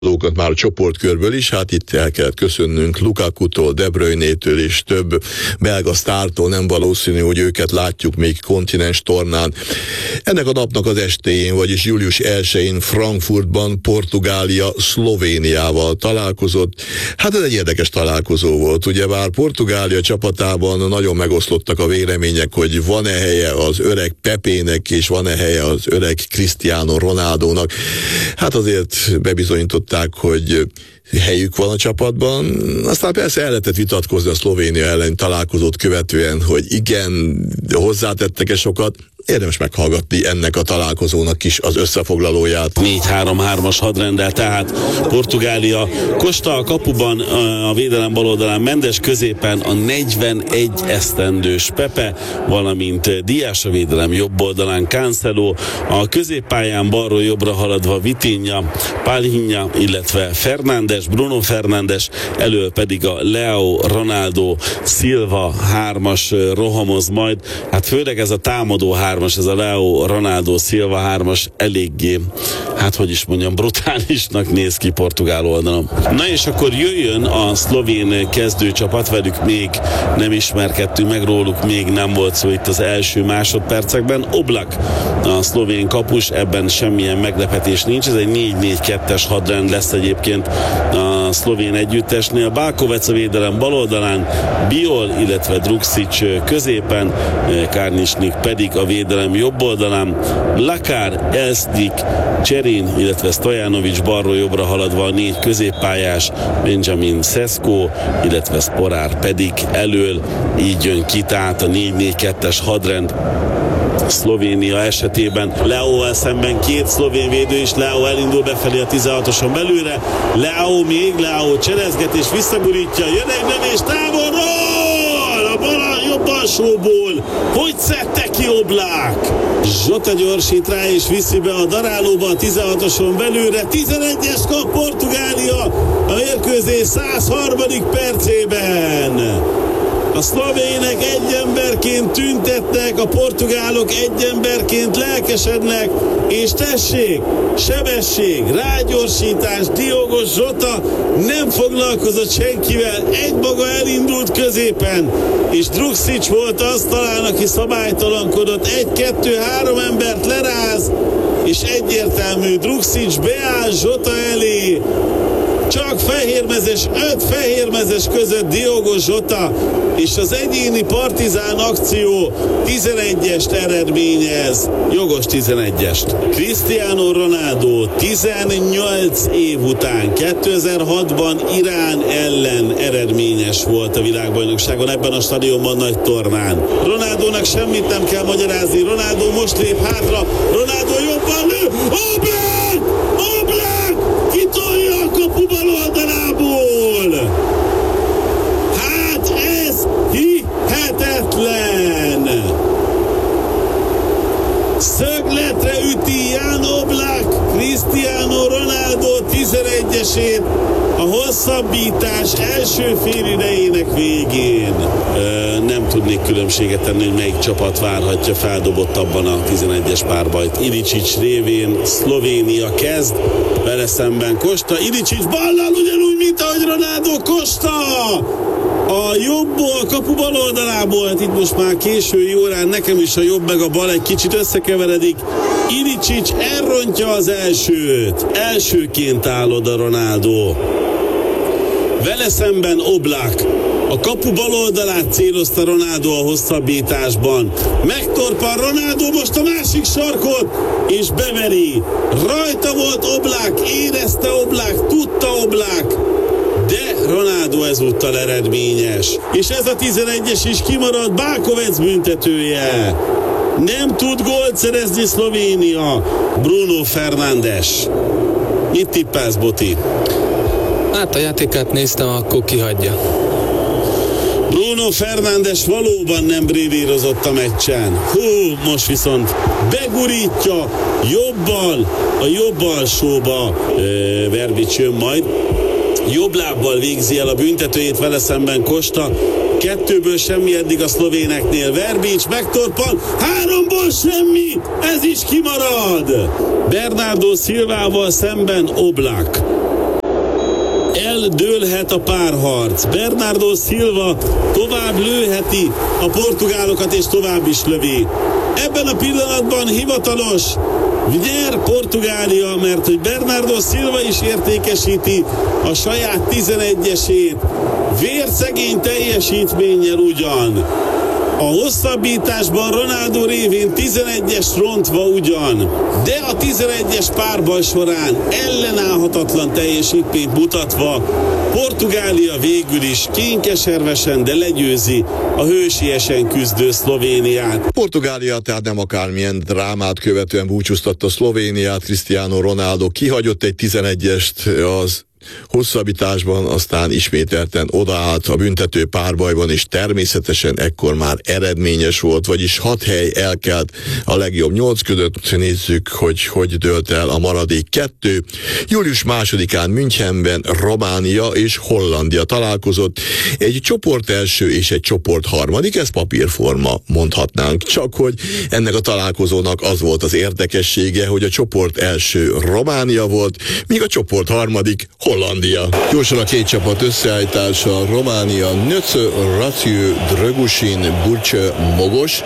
már a csoportkörből is, hát itt el kellett köszönnünk Lukakutól, De Bruynétől és több belga sztártól, nem valószínű, hogy őket látjuk még kontinens tornán. Ennek a napnak az estéjén, vagyis július 1-én Frankfurtban Portugália Szlovéniával találkozott. Hát ez egy érdekes találkozó volt, ugyebár Portugália csapatában nagyon megoszlottak a vélemények, hogy van-e helye az öreg Pepének, és van-e helye az öreg Cristiano Ronaldónak. Hát azért bebizonyították, hogy helyük van a csapatban. Aztán persze el lehetett vitatkozni a Szlovénia ellen találkozót követően, hogy igen, hozzátettek-e sokat. Érdemes meghallgatni ennek a találkozónak is az összefoglalóját. 4-3-3-as hadrenddel, tehát Portugália. Costa a kapuban, a védelem bal oldalán, Mendes középen, a 41 esztendős Pepe, valamint Dias a védelem jobb oldalán, Cancelo, a középpályán balról jobbra haladva Vitinha, Palhinha, illetve Fernandes, Bruno Fernandes, elől pedig a Leao, Ronaldo, Silva hármas rohamoz majd. Hát főleg ez a támadó hármas, ez a Leao, Ronaldo, Silva hármas eléggé, hát hogy is mondjam, brutálisnak néz ki portugál oldalon. Na és akkor jöjjön a szlovén kezdőcsapat, velük még nem ismerkedtünk meg, róluk még nem volt szó itt az első másodpercekben. Oblak a szlovén kapus, ebben semmilyen meglepetés nincs, ez egy 4-4-2-es hadrend lesz egyébként a szlovén együttesnél. Balkovec a védelem bal oldalán, Biol, illetve Druksic középen, Kárnisnik pedig a védelem jobb oldalán, Lakár, Elsdik, Cserin, illetve Stojanovic balról jobbra haladva a 4 középpályás, Benjamin Sesko, illetve Sporár pedig elől, így jön ki tehát a 4-4-2-es hadrend Szlovénia esetében. Leóval szemben két szlovén védő is, Leao elindul befelé a 16-oson belőle, Leao cserezget és visszagurítja, jön egy lövés távolról, a bal jobb alsóból, hogy szedte ki Oblak? Zsota gyorsít rá és viszi be a darálóba a 16-oson belőle, 11-es kap Portugália a mérkőzés 103. percében. A szlovének egy emberként tüntetnek, a portugálok egy emberként lelkesednek, és tessék, sebesség, rágyorsítás, Diogo Jota nem foglalkozott senkivel, egymaga elindult középen, és Druksic volt az talán, aki szabálytalankodott, 1-2-3 embert leráz, és egyértelmű, Druksic beáll Jota elé, csak fehérmezes, 5 fehérmezes között Diogo Jota, és az egyéni partizán akció 11-est eredményez, jogos 11-est. Cristiano Ronaldo 18 év után 2006-ban Irán ellen eredményes volt a világbajnokságon, ebben a stadionban, nagy tornán. Ronaldónak semmit nem kell magyarázni, Ronaldo most lép hátra, Ronaldo jobban lő, Oblak! Kitolja a kapu bal oldalából! Hát ez hihetetlen! Szögletre üti Jan Oblak Cristiano Ronaldo 11-esét a hosszabbítás első félidejének végén. Nem tudnék különbséget tenni, hogy melyik csapat várhatja feldobottabban a 11-es párbajt. Ilicic révén Szlovénia kezd, vele szemben Costa, Ilicic ballal ugyanúgy, mint ahogy Ronaldo. Costa a jobbból, kapu bal oldalából, hát itt most már késői órán nekem is a jobb meg a bal egy kicsit összekeveredik. Ilicic elrontja az elsőt, elsőként áll oda Ronaldo. Vele szemben Oblak a kapu bal oldalát célozta Ronaldo a hosszabbításban. Megtorpan Ronaldo most a másik sarkot, és beveri. Rajta volt Oblak, érezte Oblak, tudta Oblak, de Ronaldo ezúttal eredményes. És ez a 11-es is kimarad, Balkovec büntetője. Nem tud gólt szerezni Szlovénia. Bruno Fernandes. Mit tippelsz, Boti? Hát a játékát néztem, akkor kihagyja. Bruno Fernandes valóban nem brilírozott a meccsen. Most viszont begurítja jobbal, a jobb alsóba Verbic jön majd. Jobb lábbal végzi el a büntetőjét, vele szemben Costa. 2-ből semmi eddig a szlovéneknél. Verbic megtorpan, 3-ból semmi, ez is kimarad. Bernardo Silvával szemben Oblak. eldőlhet a párharc. Bernardo Silva tovább lőheti a portugálokat, és tovább is lövi. Ebben a pillanatban hivatalos, nyer Portugália, mert hogy Bernardo Silva is értékesíti a saját 11-esét. Vérszegény teljesítménnyel ugyan. A hosszabbításban Ronaldo révén 11-es rontva ugyan, de a 11-es párbaj során ellenállhatatlan teljesítményt mutatva Portugália végül is kénkeservesen, de legyőzi a hősiesen küzdő Szlovéniát. Portugália tehát nem akármilyen drámát követően búcsúztatta Szlovéniát. Cristiano Ronaldo kihagyott egy 11-est az hosszabbításban, aztán ismételten odaállt a büntető párbajban, és természetesen ekkor már eredményes volt, vagyis 6 hely elkelt a legjobb 8 között. Nézzük, hogy dőlt el a maradék 2. Július 2-án Münchenben Románia és Hollandia találkozott. Egy csoport első és egy csoport harmadik, ez papírforma, mondhatnánk. Csak hogy ennek a találkozónak az volt az érdekessége, hogy a csoport első Románia volt, míg a csoport harmadik Hollandia. Gyorsan a két csapat összeállítása: Románia, Nöce, Raciu, Drăgușin, Burce, Mogos,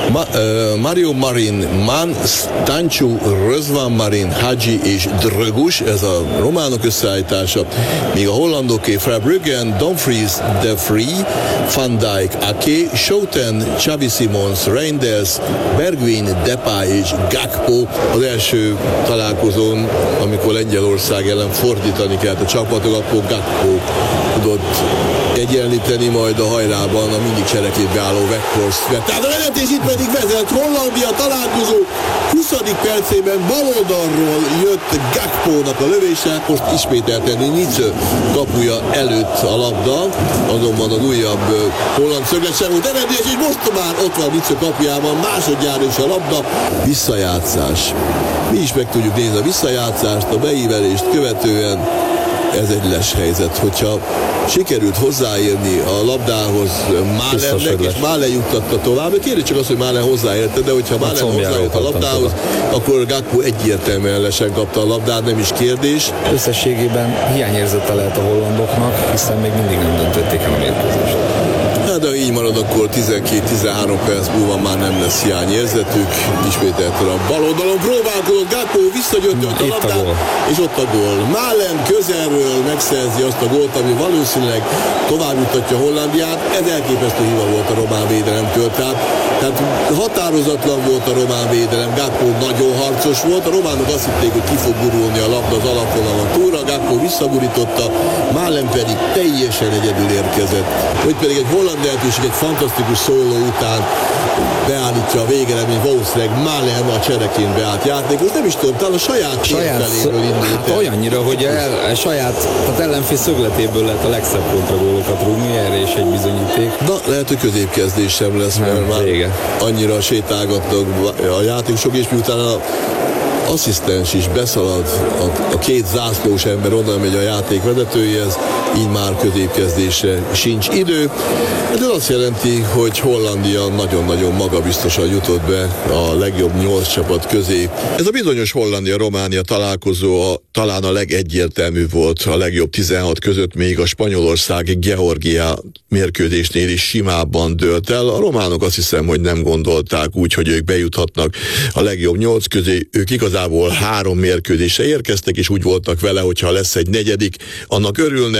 Mario Marin, Man, Stanciu, Răzvan Marin, Hagi és Drăguș, ez a románok összeállítása, míg a hollandoké Verbruggen, Dumfries, De Vrij, Van Dijk, Ake, Schouten, Xavi Simons, Reinders, Bergwijn, Depay és Gakpo. Az első találkozón, amikor Lengyelország ellen fordítani kellett a csapatok, akkor Gakpo tudott egyenlíteni, majd a hajrában a mindig cserekétbe álló Weghorst vett. Tehát a vezetés itt pedig vezet. Hollandia találkozó 20. percében baloldalról jött Gakpónak a lövése, most ismételten Nice kapuja előtt a labda, azonban az újabb holland szöglet sem volt eredményes, és most már ott van Nice kapujában, másodjára is a labda. Visszajátszás. Mi is meg tudjuk nézni a visszajátszást, a beívelést követően. Ez egy les helyzet, hogyha sikerült hozzáérni a labdához Málennek, és Málen juttatta tovább. Kérdés csak az, hogy Málen hozzáérte, de hogyha Málen hozzáért a labdához, akkor Gakpo egyértelműen lesen kapta a labdát, nem is kérdés. Összességében hiányérzete lehet a hollandoknak, hiszen még mindig nem döntötték el a mérkőzést. Hát, de így marad, akkor 12-13 perc múlva már nem lesz hiányérzetük. Ismételten a bal oldalon próbálkozott, Gakpo visszagyöntött a labdát, és ott a gól. Málen közelről megszerzi azt a gólt, ami valószínűleg tovább jutatja Hollandiát. Ez elképesztő hiba volt a román védelemtől. Tehát határozatlan volt a román védelem, Gakpo nagyon harcos volt, a románok azt hitték, hogy ki fog gurulni a labda az alapvonalon túlra, Gakpo visszagurította, Málen pedig teljesen egyedül érkezett. Hogy pedig egy holland lehetőség, egy fantasztikus szóló után beállítja a végeredmény, valószínűleg Málen a csereként beállt játékos, nem is tudom, talán a saját feléről indult. Hát olyannyira, hogy a saját, tehát ellenfél szögletéből lehet a legszebb kontragólokat rúgni, erre is egy bizonyíték. Na, lehet, hogy középkezdés sem lesz, mert már annyira sétálgatnak a játékosok, és miután a asszisztens is beszalad, a két zászlós ember onnan megy a játék vezetőjéhez, így már középkezdésre sincs idő. Ez azt jelenti, hogy Hollandia nagyon-nagyon magabiztosan jutott be a legjobb 8 csapat közé. Ez a bizonyos Hollandia-Románia találkozó talán a legegyértelműbb volt a legjobb 16 között, még a Spanyolország-Georgia mérkőzésnél is simábban dőlt el. A románok azt hiszem, hogy nem gondolták úgy, hogy ők bejuthatnak a legjobb 8 közé. Ők igazából 3 mérkőzésre érkeztek, és úgy voltak vele, hogyha lesz egy negyedik, annak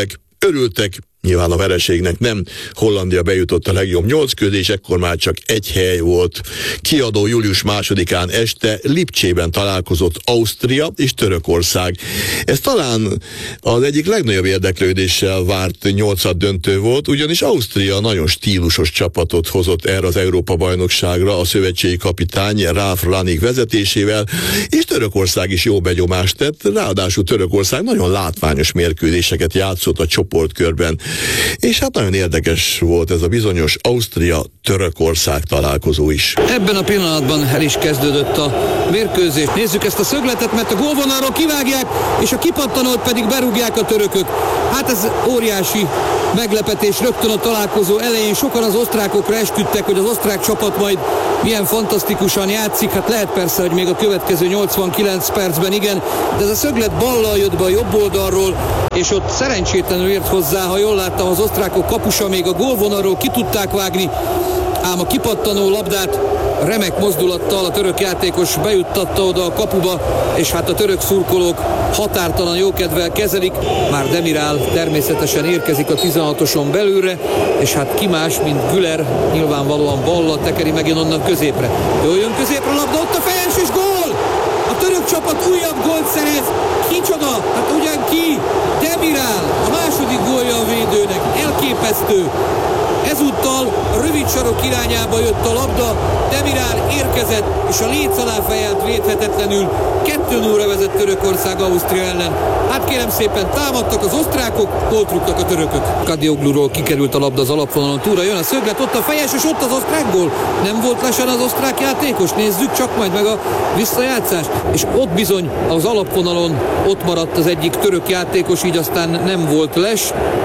örültek, nyilván a vereségnek nem. Hollandia bejutott a legjobb 8 közé, és ekkor már csak egy hely volt. Kiadó július 2-án este Lipcsében találkozott Ausztria és Törökország. Ez talán az egyik legnagyobb érdeklődéssel várt 8. döntő volt, ugyanis Ausztria nagyon stílusos csapatot hozott erre az Európa-bajnokságra a szövetségi kapitány Ralf Rangnick vezetésével, és Törökország is jó benyomást tett, ráadásul Törökország nagyon látványos mérkőzéseket játszott a csoportkörben. és hát nagyon érdekes volt ez a bizonyos Ausztria-Törökország találkozó is. Ebben a pillanatban el is kezdődött a mérkőzés. Nézzük ezt a szögletet, mert a gólvonalról kivágják, és a kipattanót pedig berúgják a törökök. Hát ez óriási meglepetés rögtön a találkozó elején. Sokan az osztrákokra esküdtek, hogy az osztrák csapat majd milyen fantasztikusan játszik. Hát lehet persze, hogy még a következő 89 percben igen, de ez a szöglet ballal jött be a jobb oldalról, és ott szerencsétlenül ért hozzá, ha jól láttam, az osztrákok kapusa, még a gólvonalról ki tudták vágni, ám a kipattanó labdát remek mozdulattal a török játékos bejuttatta oda a kapuba, és hát a török szurkolók határtalan jókedvel kezelik. Már Demiral természetesen érkezik a 16-oson belülre, és hát ki más, mint Güler, nyilvánvalóan ballal tekeri megint onnan középre. Jól jön középre a labda, ott a fejes és gól! A török csapat újabb gólt szerez. Kicsoda? Hát ugyan ki? Demiral, a második gólja a védőnek. Elképesztő. Ezúttal a rövid sarok irányába jött a labda, Demiral érkezett, és a léc alá fejelt védhetetlenül. 2-0-ra vezet Törökország Ausztria ellen. Hát kérem szépen, támadtak az osztrákok, gólt rúgtak a törökök. Kadiogluról kikerült a labda az alapvonalon túlra, jön a szöglet, ott a fejes, és ott az osztrák gól. Nem volt lesen az osztrák játékos? Nézzük csak majd meg a visszajátszást. És ott bizony az alapvonalon ott maradt az egyik török játékos, így aztán nem volt les.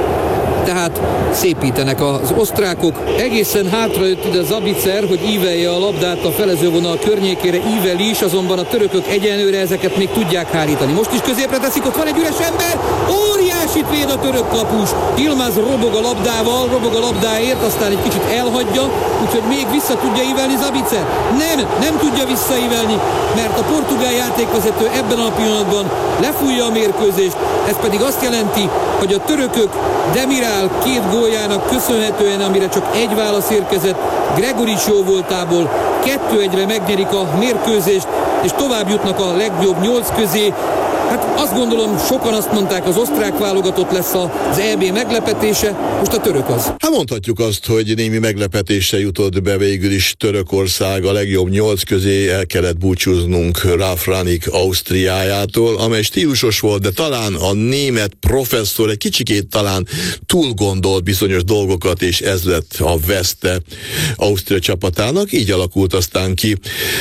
Tehát szépítenek az osztrákok. Egészen hátra jött ide Zabicer, hogy ívelje a labdát a felezővonal környékére, íveli is, azonban a törökök egyenlőre ezeket még tudják hárítani. Most is középre teszik, ott van egy üres ember, óriásit véd a török kapus. Yilmaz robog a labdával, robog a labdáért, aztán egy kicsit elhagyja, úgyhogy még vissza tudja ívelni Zabicer. Nem tudja visszaívelni, mert a portugál játékvezető ebben a pillanatban lefújja a mérkőzést. Ez pedig azt jelenti, hogy a törökök Demiral 2 góljának köszönhetően, amire csak egy válasz érkezett, Gregoris jó voltából 2-1-re megnyerik a mérkőzést, és tovább jutnak a legjobb 8 közé. Hát azt gondolom, sokan azt mondták, az osztrák válogatott lesz az EB meglepetése, most a török az. Hát mondhatjuk azt, hogy némi meglepetésre jutott be végül is Törökország, a legjobb 8 közé el kellett búcsúznunk Ralf Rangnick Ausztriájától, amely stílusos volt, de talán a német professzor egy kicsikét talán túl gondolt bizonyos dolgokat, és ez lett a veszte Ausztria csapatának. Így alakult aztán ki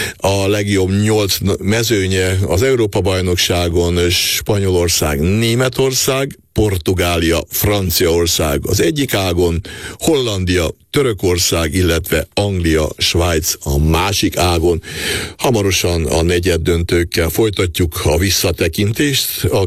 a legjobb 8 mezőnye az Európa-bajnokságon: Spanyolország, Németország, Portugália, Franciaország az egyik ágon, Hollandia, Törökország, illetve Anglia, Svájc a másik ágon. Hamarosan a negyeddöntőkkel folytatjuk a visszatekintést a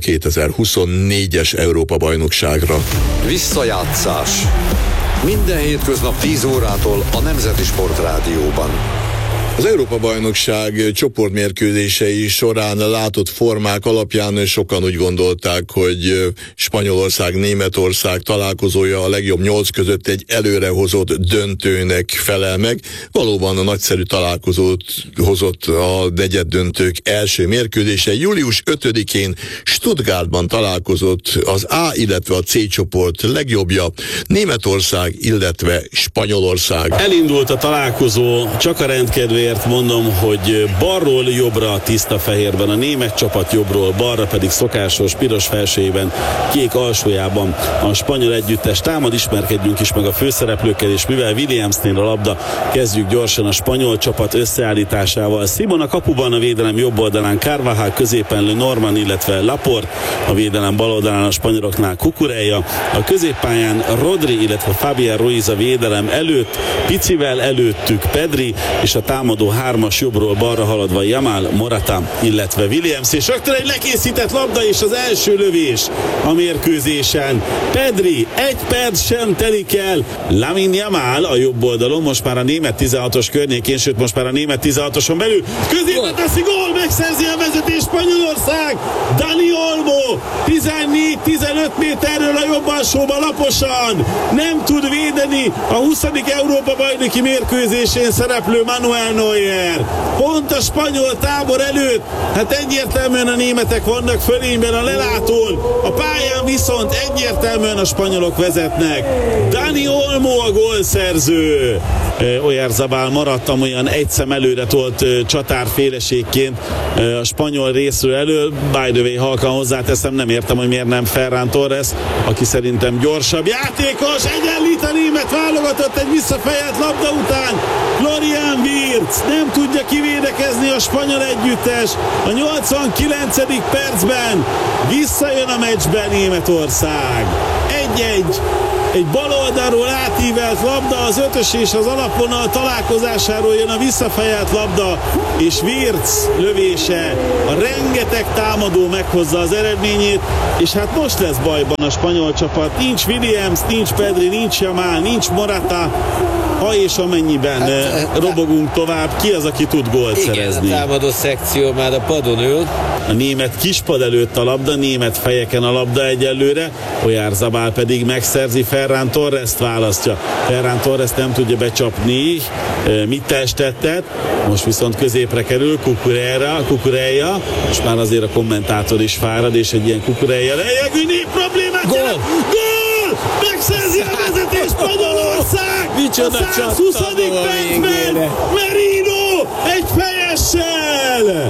2024-es Európa-bajnokságra. Visszajátszás. Minden hétköznap 10 órától a Nemzeti Sportrádióban. Az Európa-bajnokság csoportmérkőzései során látott formák alapján sokan úgy gondolták, hogy Spanyolország-Németország találkozója a legjobb 8 között egy előrehozott döntőnek felel meg. Valóban a nagyszerű találkozót hozott a negyeddöntők első mérkőzése. Július 5-én Stuttgartban találkozott az A, illetve a C csoport legjobbja, Németország, illetve Spanyolország. Elindult a találkozó, csak a rendkedvéért mondom, hogy balról jobbra tiszta fehérben, a német csapat jobbról balra pedig szokásos piros felsőjében, kék alsójában a spanyol együttes támad. Ismerkedjünk is meg a főszereplőkkel, és mivel Williamsnél a labda, kezdjük gyorsan a spanyol csapat összeállításával. Simon a kapuban, a védelem jobb oldalán Carvajal, középen Lenormand, illetve Laporte, a védelem bal oldalán a spanyoloknál Cucurella, a középpályán Rodri, illetve Fabián Ruiz a védelem előtt, picivel előttük Pedri, és a támadó 3-as jobbról balra haladva Yamal, Morata, illetve Williams, és rögtön egy lekészített labda, és az első lövés a mérkőzésen. Pedri, 1 perc sem telik el, Lamine Yamal a jobb oldalon, most már a német 16-os környékén, sőt most már a német 16-oson belül, középen teszi gól, megszerzi a vezetés Spanyolország, Dani Olmo 14-15 méterről a jobb alsóba laposan, nem tud védeni a 20. Európa-bajnoki mérkőzésén szereplő Manuel Neuer. Pont a spanyol tábor előtt, hát egyértelműen a németek vannak fölényben a lelátón, a pályán viszont egyértelműen a spanyolok vezetnek. Dani Olmo a gólszerző. Oyarzabal maradt olyan egy szem előre tolt csatárféleségként a spanyol részről elő. By the way, halkan hozzáteszem, nem értem, hogy miért nem Ferran Torres, aki szerintem gyorsabb játékos, egyenlít a német válogatott egy visszafejelt labda után. Florian Wirtz nem tudja kivédekezni a spanyol együttes. A 89. percben visszajön a meccsben Németország. 1-1. Egy bal oldalról átívelt labda, az ötös és az alapvonal találkozásáról jön a visszafejelt labda, és Wirtz lövése, a rengeteg támadó meghozza az eredményét, és hát most lesz bajban a spanyol csapat. Nincs Williams, nincs Pedri, nincs Yamal, nincs Morata. Ha és amennyiben robogunk tovább, ki az, aki tud gólt szerezni? Igen, a támadó szekció már a padon ül. A német kispad előtt a labda, német fejeken a labda egyelőre, Oyarzabal pedig megszerzi, Ferran Torrest választja. Ferran Torrest nem tudja becsapni, mit testettet, most viszont középre kerül Cucurella, és már azért a kommentátor is fárad, és egy ilyen Cucurella lejjegű problémát jelent. Gól! Megszerzi a vezetés Spanyolország! Micsoda a 120. percben Merino egy fejessel!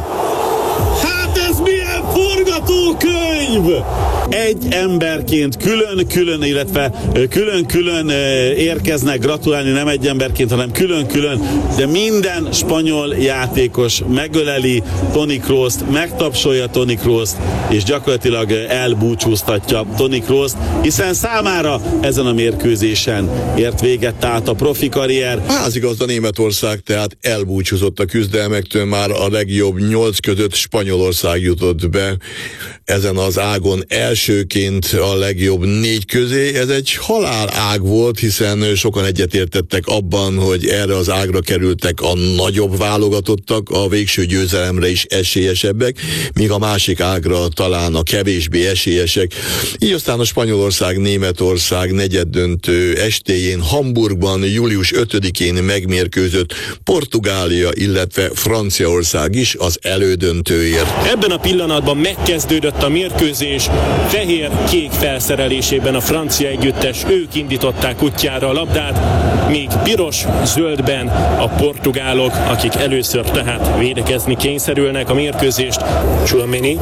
Hát ez milyen forgatókönyv! Egy emberként külön-külön, illetve külön-külön érkeznek gratulálni, nem egy emberként, hanem külön-külön, de minden spanyol játékos megöleli Toni Krooszt, megtapsolja Toni Krooszt, és gyakorlatilag elbúcsúztatja Toni Krooszt, hiszen számára ezen a mérkőzésen ért véget tehát a profi karrier. Házigazda Németország tehát elbúcsúzott a küzdelmektől, már a legjobb 8 között Spanyolország jutott be ezen az ágon elsőként a legjobb 4 közé. Ez egy halálág volt, hiszen sokan egyetértettek abban, hogy erre az ágra kerültek a nagyobb válogatottak, a végső győzelemre is esélyesebbek, míg a másik ágra talán a kevésbé esélyesek. Így aztán a Spanyolország-Németország negyeddöntő estéjén Hamburgban július 5-én megmérkőzött Portugália, illetve Franciaország is az elődöntőért. Ebben a pillanatban megkezdődött a mérkőzés. Fehér-kék felszerelésében a francia együttes, ők indították útjára a labdát, míg piros-zöldben a portugálok, akik először tehát védekezni kényszerülnek a mérkőzést. Tchouaméni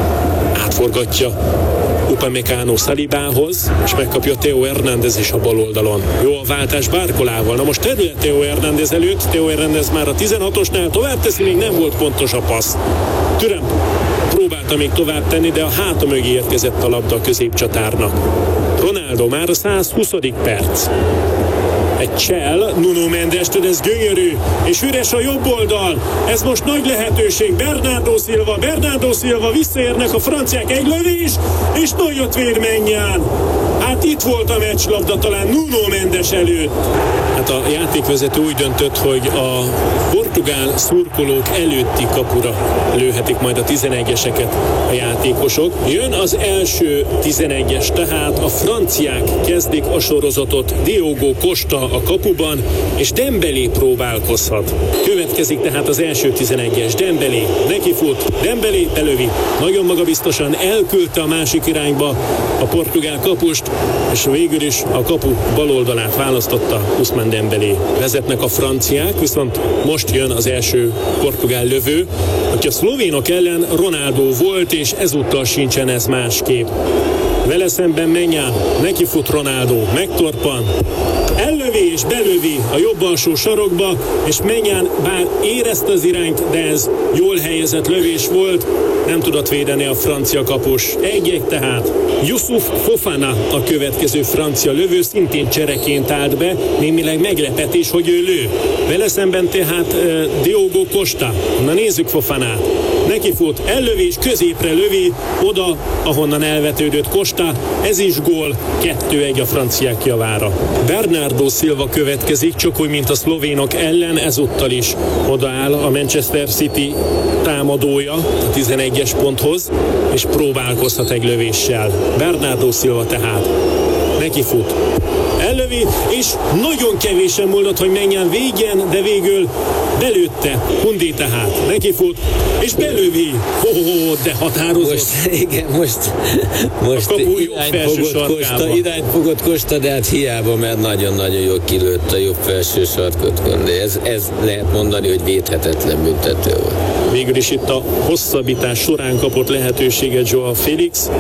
átforgatja Upamecano Salibához, és megkapja Theo Hernández is a bal oldalon. Jó a váltás Barcolával. Na most terület Theo Hernández előtt, Theo Hernández már a 16-osnál tovább teszi, még nem volt pontos a passz. Türem próbálta még tovább tenni, de a háta mögé érkezett a labda a középcsatárnak. Ronaldo már a 120. perc. Egy csel, Nuno Mendes-től, ez gyönyörű, és üres a jobb oldal. Ez most nagy lehetőség. Bernardo Silva, visszaérnek a franciák, egy lövés, és nagyot vér Mennyán. Hát itt volt a meccslabda talán Nuno Mendes előtt. Hát a játékvezető úgy döntött, hogy a portugál szurkolók előtti kapura lőhetik majd a 11-eseket a játékosok. Jön az első 11-es, tehát a franciák kezdik a sorozatot. Diogo Costa a kapuban, és Dembélé próbálkozhat. Következik tehát az első 11-es. Dembélé nekifut, Dembélé belövi. Nagyon magabiztosan elküldte a másik irányba a portugál kapust, és végül is a kapu bal oldalát választotta Ousmane Dembélé. Vezetnek a franciák, viszont most jön az első portugál lövő, aki a szlovénok ellen Ronaldo volt, és ezúttal sincsen ez másképp. Vele szemben Mennyán, nekifut Ronaldo, megtorpan, ellövi és belövi a jobb alsó sarokba, és Mennyán bár érezte az irányt, de ez jól helyezett lövés volt, nem tudott védeni a francia kapus. Egy tehát. Youssouf Fofana a következő francia lövő, szintén csereként állt be, némileg meglepetés, hogy ő lő. Vele szemben tehát Diogo Costa. Na nézzük Fofanát. Nekifut, ellövés, középre lövi, oda, ahonnan elvetődött Costa, ez is gól, 2-1 a franciák javára. Bernardo Silva következik, csak úgy, mint a szlovénok ellen, ezúttal is odaáll a Manchester City támadója a 11-es ponthoz, és próbálkozhat egy lövéssel. Bernardo Silva tehát. neki fut. Ellövi, és nagyon kevésen múlott, hogy menjen végén, de végül belőtte. Hundi tehát neki fut, és belövi. De határozott. Most irányt fogott Costa, de hát hiába, mert nagyon-nagyon jól kilőtt a jobb felső sarkot, de ez lehet mondani, hogy védhetetlen büntető volt. Végül is itt a hosszabbítás során kapott lehetőséget Joao Félix,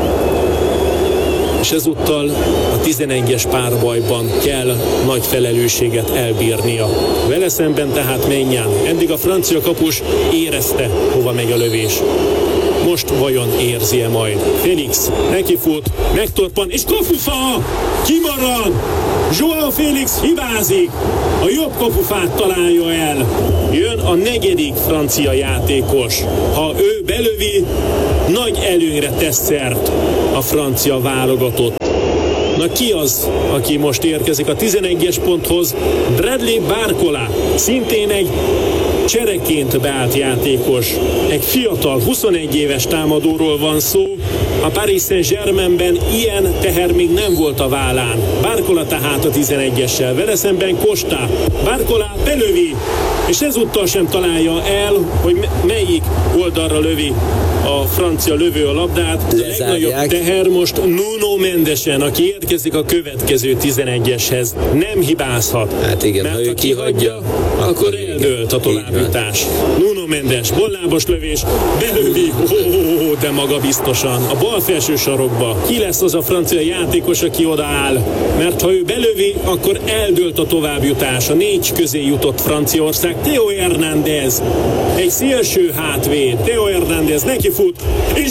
és ezúttal a 11-es párbajban kell nagy felelősséget elbírnia. Vele szemben tehát menjen. Eddig a francia kapus érezte, hova megy a lövés. Most vajon érzi-e majd? Félix nekifut, megtorpan, és kapufa! Kimarad! Joao Félix hibázik! A jobb kapufát találja el. Jön a 4. francia játékos. Ha ő belövi, nagy előnyre tesz szert a francia válogatott. Na ki az, aki most érkezik a 11-es ponthoz? Bradley Barcola, szintén egy csereként beállt játékos. Egy fiatal, 21 éves támadóról van szó. A Paris Saint-Germainben ilyen teher még nem volt a vállán. Barcola tehát a 11-essel. Vele szemben Costa. Barcola belövi, és ezúttal sem találja el, hogy melyik oldalra lövi a francia lövő a labdát. A legnagyobb teher most Nuno Mendesen, aki érkezik a következő 11-eshez. Nem hibázhat. Hát igen, mert ha ő kihagyja, akkor eldőlt a továbbjutás. Nuno Mendes, bollábos lövés, belövi, de magabiztosan. A bal felső sarokba. Ki lesz az a francia játékos, aki odaáll? Mert ha ő belövi, akkor eldőlt a továbbjutás. A 4 közé jutott Franciaország. Theo Hernández, egy szélső hátvéd. Theo Hernández neki fut, és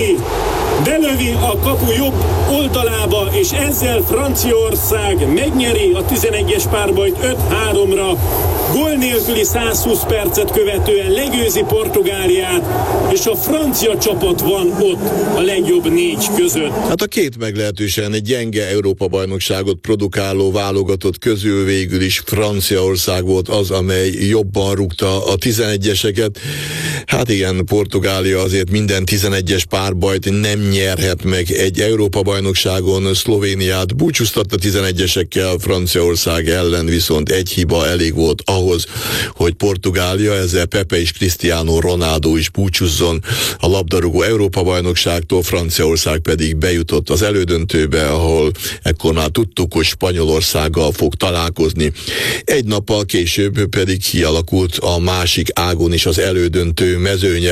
belövi a kapu jobb oldalába, és ezzel Franciaország megnyeri a 11-es párbajt 5-3-ra. Gól nélküli 120 percet követően legyőzi Portugáliát, és a francia csapat van ott a legjobb 4 között. Hát a két meglehetősen egy gyenge Európa-bajnokságot produkáló válogatott közül végül is Franciaország volt az, amely jobban rúgta a 11-eseket. Hát igen, Portugália azért minden 11-es párbajt nem nyerhet meg egy Európa-bajnokságon. Szlovéniát búcsúztatta 11-esekkel, Franciaország ellen viszont egy hiba elég volt ahhoz, hogy Portugália, ezzel Pepe és Cristiano Ronaldo is búcsúzzon a labdarúgó Európa-bajnokságtól, Franciaország pedig bejutott az elődöntőbe, ahol ekkor már tudtuk, hogy Spanyolországgal fog találkozni. Egy nappal később pedig kialakult a másik ágon is az elődöntő mezőnye.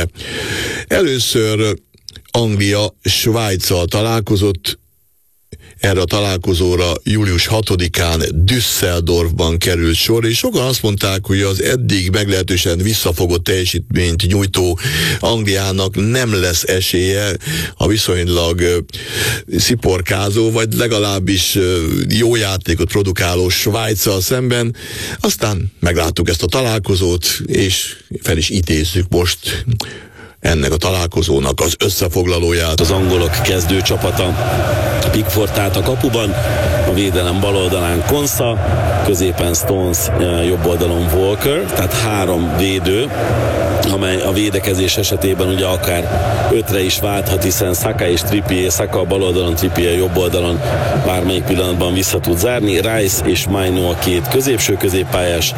Először Anglia Svájccal találkozott. Erre a találkozóra július 6-án Düsseldorfban került sor, és sokan azt mondták, hogy az eddig meglehetősen visszafogott teljesítményt nyújtó Angliának nem lesz esélye a viszonylag sziporkázó, vagy legalábbis jó játékot produkáló Svájccal szemben. Aztán megláttuk ezt a találkozót, és fel is idézzük most ennek a találkozónak az összefoglalóját. Az angolok kezdőcsapata, Pickford tehát a kapuban, a védelem bal oldalán Konsa, középen Stones, jobb oldalon Walker, tehát 3 védő, amely a védekezés esetében ugye akár 5-re is válthat, hiszen Saka és Trippier, Saka a bal oldalon, Trippier jobb oldalon bármelyik pillanatban vissza tud zárni. Rice és Maino a 2 középső középpályás,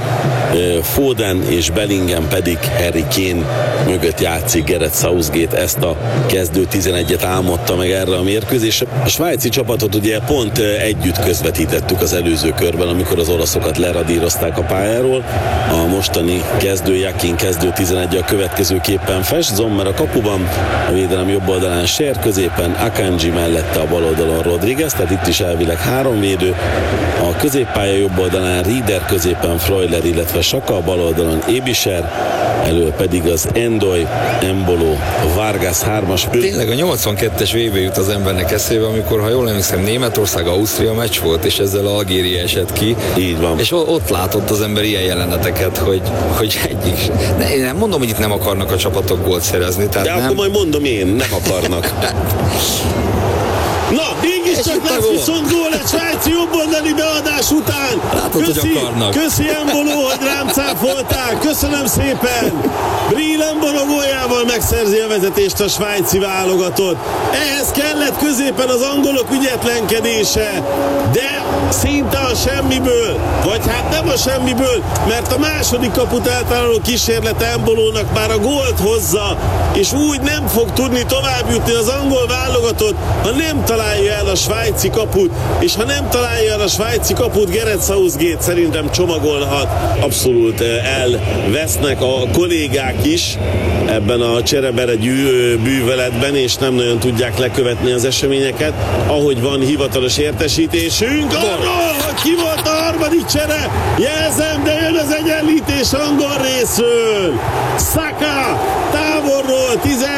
Foden és Bellingham pedig Harry Kane mögött játszik. Gareth Southgate ezt a kezdő 11-et álmodta meg erre a mérkőzésre. A svájci csapatot ugye pont együtt közvetítettük az előző körben, amikor az olaszokat leradírozták a pályáról. A mostani kezdő Jakin kezdő 11 a következőképpen fest. Zommer a kapuban, a védelem jobb oldalán Sher, középen Akanji, mellette a bal oldalon Rodriguez, tehát itt is elvileg 3 védő. A középpálya jobb oldalán Rieder, középen Freuler, illetve Saka, a bal oldalon Ebischer, elől pedig az Endoy, Embolo, Vargas 3-as. Tényleg a 82-es VB jut az embernek eszébe, amikor, ha jól emlékszem, Németország-Ausztria meccs volt, és ezzel Algéria esett ki. Így van. És ott látott az ember ilyen jeleneteket, hogy egyik. Én nem mondom, hogy itt nem akarnak a csapatok gólt szerezni. Tehát de nem. Akkor majd mondom én, nem akarnak. Na, mégis és csak lesz viszont gól egy svájci jobboldali beadás után. Köszi Embolo, hogy rám cáfolták. Köszönöm szépen. Bril Embolo góljával megszerzi a vezetést a svájci válogatott. Ehhez kellett középen az angolok ügyetlenkedése, de szinte a semmiből, vagy hát nem a semmiből, mert a második kaput eltaláló kísérlet Embolónak már a gólt hozza, és úgy nem fog tudni tovább jutni az angol válogatott, ha nem találja el a svájci kaput, és ha nem találja el a svájci kaput, Gareth Southgate szerintem csomagolhat. Abszolút elvesznek a kollégák is ebben a cserebere bűveletben, és nem nagyon tudják lekövetni az eseményeket, ahogy van hivatalos értesítésünk arról, hogy ki volt a harmadik csere. Jelzem, de jön az egyenlítés angol részről. Saka távolról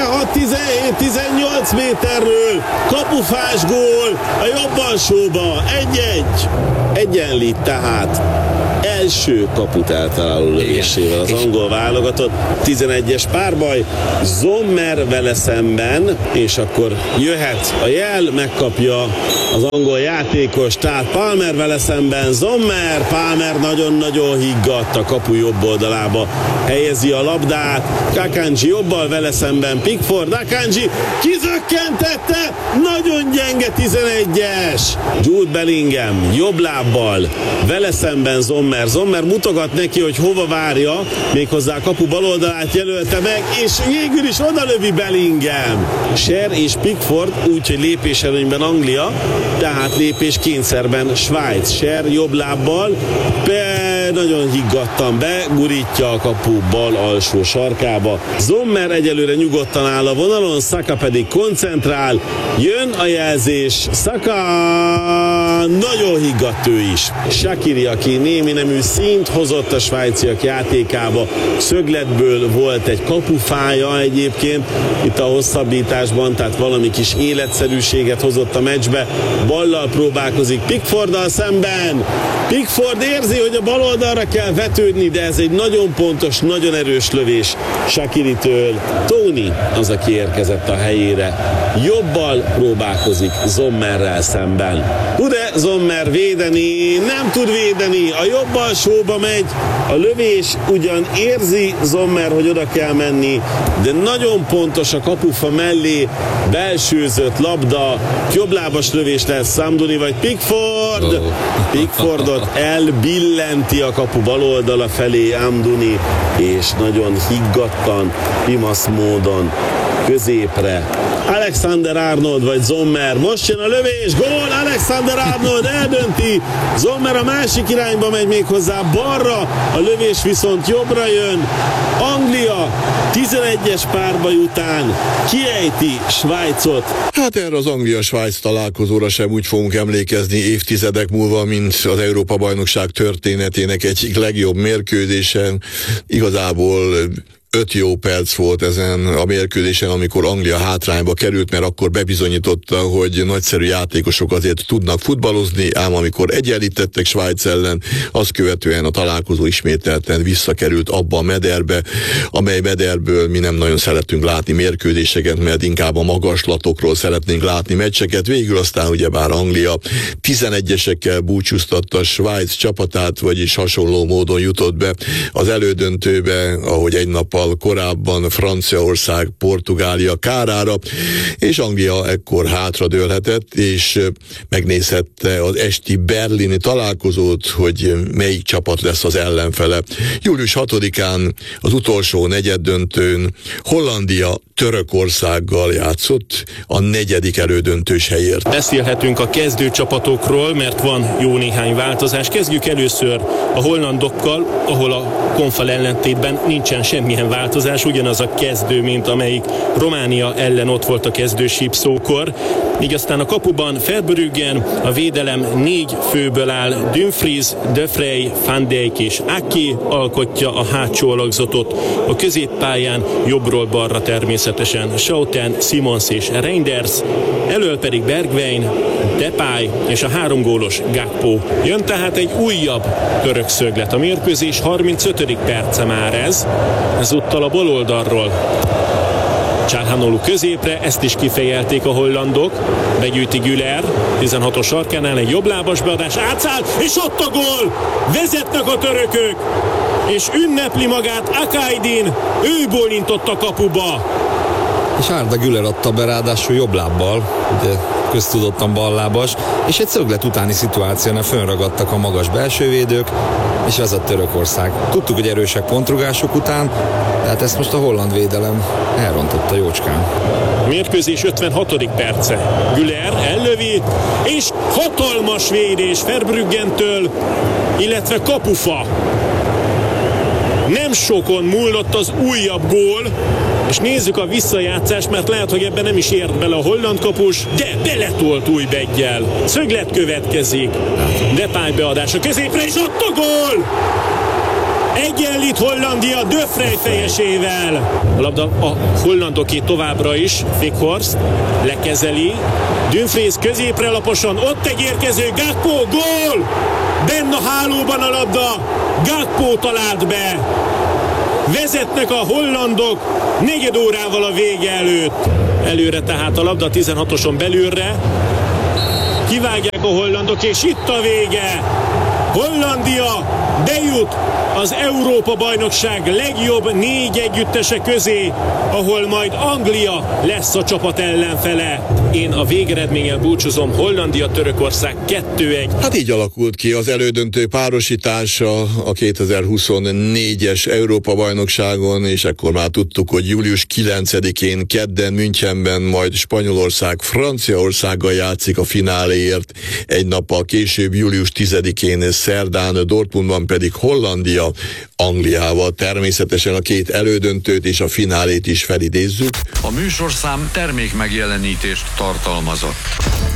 16-17-18 méterről kapufás gól a jobb alsóba. 1-1. Egyenlít tehát első kaput eltaláló lövésével az angol válogatott. 11-es párbaj, Sommer vele szemben, és akkor jöhet a jel, megkapja az angol játékos, tehát Palmer vele szemben, Sommer, Palmer nagyon-nagyon higgadt a kapu jobb oldalába, helyezi a labdát, Akanji jobbal vele szemben, Pickford, Akanji kizökkentette, nagyon gyenge 11-es, Jude Bellingham jobb lábbal, vele szemben Sommer mutogat neki, hogy hova várja, méghozzá a kapu bal oldalát jelölte meg, és végül is odalövi Bellingham. Sher és Pickford, úgyhogy lépéselőnyben Anglia, tehát lépéskényszerben Svájc. Sher jobb lábbal, nagyon higgadtan begurítja a kapu bal alsó sarkába. Sommer egyelőre nyugodtan áll a vonalon, Saka pedig koncentrál. Jön a jelzés, Saka nagyon higgadt ő is. Shaqiri, aki némi nemű színt hozott a svájciak játékába, szögletből volt egy kapufája egyébként itt a hosszabbításban, tehát valami kis életszerűséget hozott a meccsbe. Ballal próbálkozik Pickforddal szemben. Pickford érzi, hogy a bal oldalra kell vetődni, de ez egy nagyon pontos, nagyon erős lövés Shaqiritől. Tony az, aki érkezett a helyére. Jobbal próbálkozik Sommerrel szemben. Tud-e Sommer védeni? Nem tud védeni. A jobb alsóba megy. A lövés ugyan érzi Sommer, hogy oda kell menni, de nagyon pontos a kapufa mellé. Belsőzött labda. Jobblábas lövés lesz Samduni vagy Pickford. Pickfordot elbillenti a kapu bal oldala felé Amduni, és nagyon higgadtan, pimasz módon középre. Alexander-Arnold vagy Sommer. Most jön a lövés, gól, Alexander-Arnold eldönti. Sommer a másik irányba megy, még hozzá balra, a lövés viszont jobbra jön. Anglia 11-es párbaj után kiejti Svájcot. Hát erre az Anglia-Svájc találkozóra sem úgy fogunk emlékezni évtizedek múlva, mint az Európa-bajnokság történetének egyik legjobb mérkőzésen. Igazából 5 jó perc volt ezen a mérkőzésen, amikor Anglia hátrányba került, mert akkor bebizonyította, hogy nagyszerű játékosok azért tudnak futballozni, ám amikor egyenlítettek Svájc ellen, azt követően a találkozó ismételten visszakerült abba a mederbe, amely mederből mi nem nagyon szeretünk látni mérkőzéseket, mert inkább a magaslatokról szeretnénk látni meccseket. Végül aztán ugyebár Anglia 11-esekkel búcsúztatta a Svájc csapatát, vagyis hasonló módon jutott be az elődöntőbe, ahogy egy nap korábban Franciaország, Portugália kárára, és Anglia ekkor hátradőlhetett, és megnézhette az esti berlini találkozót, hogy melyik csapat lesz az ellenfele. Július 6-án az utolsó negyeddöntőn Hollandia Törökországgal játszott a 4. elődöntős helyért. Beszélhetünk a kezdőcsapatokról, mert van jó néhány változás. Kezdjük először a hollandokkal, ahol a konfal ellentétben nincsen semmilyen változás, ugyanaz a kezdő, mint amelyik Románia ellen ott volt a kezdő sípszókor. Így aztán a kapuban Verbruggen, a védelem 4 főből áll, Dumfries, De Vrij, Van Dijk és Ake alkotja a hátsó alakzatot, a középpályán jobbról balra természetesen Schouten, Simons és Reinders, elől pedig Bergwijn, Depay és a 3 gólos Gakpo. Jön tehát egy újabb török szöglet. A mérkőzés 35. perce már ez. Ezúttal a bal oldalról Csárhánoglu középre, ezt is kifejelték a hollandok. Begyűjti Güler, 16-os sarkánál egy jobblábas beadás, átszáll, és ott a gól! Vezetnek a törökök, és ünnepli magát Akaydin, ő bólintott a kapuba. És Arda Güler adta be, ráadásul jobb lábbal, ugye köztudottan ballábas, és egy szöglet utáni szituációnál fönragadtak a magas belsővédők, és az a Törökország. Tudtuk, hogy erősek pontrugások után, tehát ezt most a holland védelem elrontotta jócskán. Mérkőzés 56. perce. Güler ellövi, és hatalmas védés Verbruggen-től, illetve kapufa. Nem sokon múlott az újabb gól, és nézzük a visszajátszást, mert lehet, hogy ebben nem is ért bele a holland kapus, de beletolt Újbeggyel. Szöglet következik. Depay beadása középre, és ott a gól! Egyenlít Hollandia De Vrij fejesével. A labda a hollandoké továbbra is. Weghorst lekezeli. Dumfries középre laposan, ott egy érkező Gakpo, gól! Benn a hálóban a labda, Gakpo talált be. Vezetnek a hollandok negyed órával a vége előtt. Előre tehát a labda 16-oson belülre. Kivágják a hollandok, és itt a vége. Hollandia bejut az Európa-bajnokság legjobb 4 együttese közé, ahol majd Anglia lesz a csapat ellenfele. Én a végeredménnyel búcsúzom, Hollandia-Törökország 2-1. Hát így alakult ki az elődöntő párosítása a 2024-es Európa-bajnokságon, és ekkor már tudtuk, hogy július 9-én kedden Münchenben majd Spanyolország Franciaországgal játszik a fináléért, egy nappal később július 10-én szerdán Dortmundban pedig Hollandia Angliával. Természetesen a két elődöntőt és a finálét is felidézzük. A műsorszám termékmegjelenítést tartalmazott.